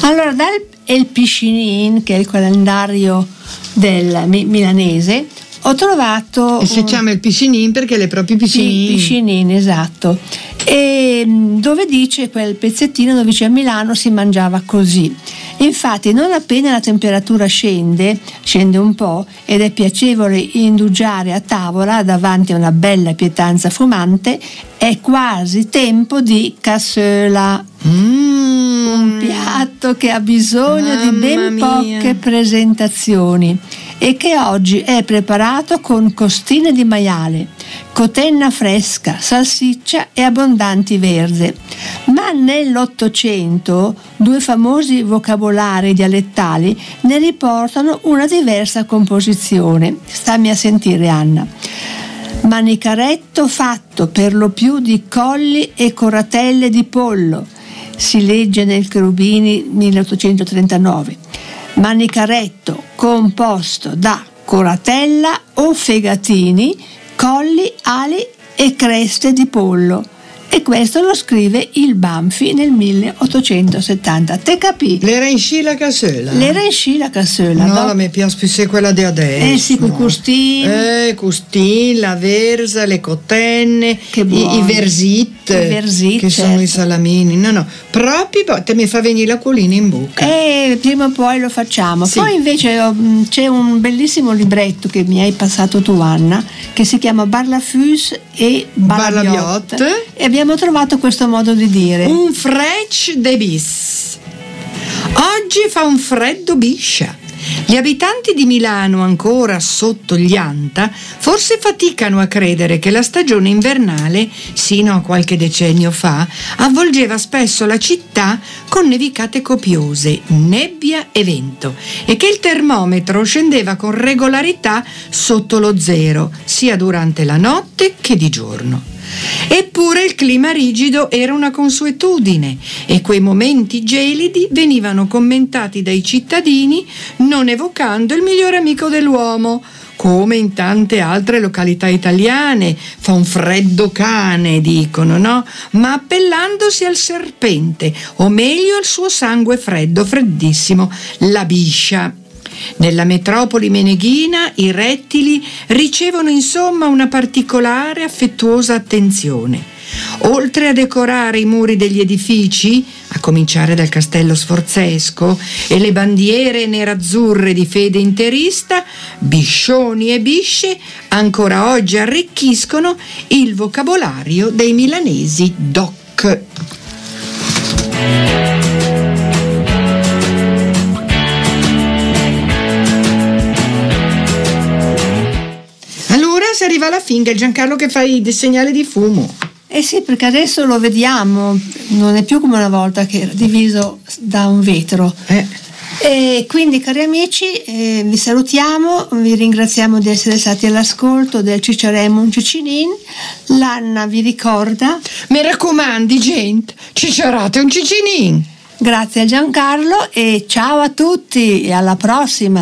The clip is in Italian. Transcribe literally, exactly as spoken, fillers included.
Allora, dal El Piscinin, che è il calendario del mi- milanese, ho trovato... E si un... chiama il Piscinin perché le proprie piscinin. Piscinin, esatto. E dove dice quel pezzettino dove dice: a Milano si mangiava così. Infatti, non appena la temperatura scende, scende un po', ed è piacevole indugiare a tavola davanti a una bella pietanza fumante, è quasi tempo di cassola. Mm. Un piatto che ha bisogno Mamma di ben mia. poche presentazioni e che oggi è preparato con costine di maiale, cotenna fresca, salsiccia e abbondanti verze. Ma nell'Ottocento due famosi vocabolari dialettali ne riportano una diversa composizione. Stammi a sentire, Anna. Manicaretto fatto per lo più di colli e coratelle di pollo, si legge nel Cherubini milleottocentotrentanove. Manicaretto composto da coratella o fegatini, colli, ali e creste di pollo. E questo lo scrive il Banfi nel milleottocentosettanta. Te capì? L'era in sci la cassola? L'era in sci la cassola. No, no? la mi piace più se quella di adesso. Eh sì, con i custini. Eh, custini, la verza, le cotenne, Che i, buoni. i versit, I versit, che sono certo. i salamini. No, no, proprio te mi fa venire l'acquolina in bocca. E prima o poi lo facciamo. Sì. Poi invece oh, c'è un bellissimo libretto che mi hai passato tu, Anna, che si chiama Barlafus e Balabiot, Balabiot. e abbiamo trovato questo modo di dire. Un frecce de bis. Oggi fa un freddo biscia. Gli abitanti di Milano, ancora sotto gli Anta, forse faticano a credere che la stagione invernale, sino a qualche decennio fa, avvolgeva spesso la città con nevicate copiose, nebbia e vento, e che il termometro scendeva con regolarità sotto lo zero, sia durante la notte che di giorno. Eppure il clima rigido era una consuetudine e quei momenti gelidi venivano commentati dai cittadini non evocando il migliore amico dell'uomo, come in tante altre località italiane. Fa un freddo cane, dicono, no? Ma appellandosi al serpente, o meglio al suo sangue freddo, freddissimo, la biscia. Nella metropoli meneghina i rettili ricevono insomma una particolare affettuosa attenzione. Oltre a decorare i muri degli edifici, a cominciare dal castello sforzesco, e le bandiere nerazzurre di fede interista, biscioni e bisce ancora oggi arricchiscono il vocabolario dei milanesi doc. Si arriva alla finga, è Giancarlo che fa il segnale di fumo. Eh sì, perché adesso lo vediamo, non è più come una volta che era diviso da un vetro. Eh. E quindi, cari amici, eh, vi salutiamo, vi ringraziamo di essere stati all'ascolto del Cicciaremo un Cicinin. L'Anna vi ricorda. Mi raccomandi, gente, cicciarate un cicinin. Grazie a Giancarlo e ciao a tutti e alla prossima.